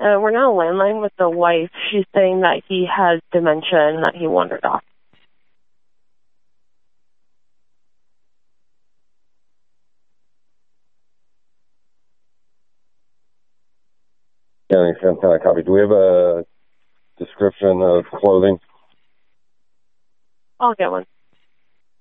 We're not a landline with the wife. She's saying that he has dementia and that he wandered off. County, Santana, copy. Do we have a description of clothing? I'll get one.